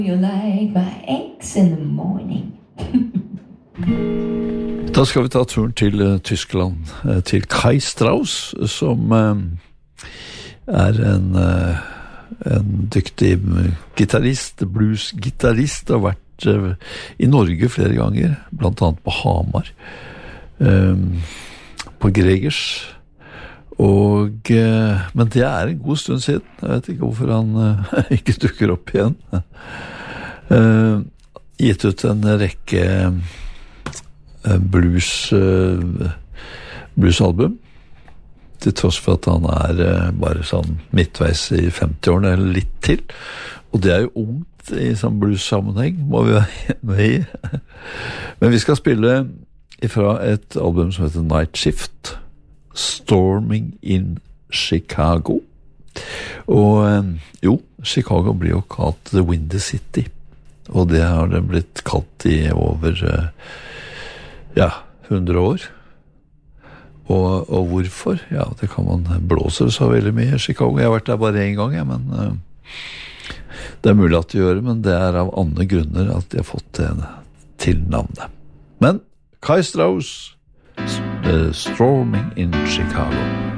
You like my eggs in the morning. Da skal vi ta turen til Tyskland, til Kai Strauss, som er en dyktig gitarrist, bluesgitarrist, har vært i Norge flere ganger, blant annet på Hamar, på Gregers, men det er en god stund siden. Jeg vet ikke hvorfor han ikke dukker opp igjen. Gitt ut en rekke bluesalbum, til tross for at han er bare sånn midtveis i 50-årene, eller litt til. Og det er jo ungt i sånn blues-sammenheng, må vi være med i. Men vi skal spille ifra et album som heter Night Shift, Storming in Chicago. Og Chicago blir jo kalt The Windy City, og det har det blitt kalt i over 100 år. Og hvorfor? Ja, det kan man blåse så veldig mye i Chicago. Jeg har vært der bare en gang, men det er mulig at de gjør det, men det er av andre grunner at de har fått det til navnet. Men Kai Strauss, Storming in Chicago.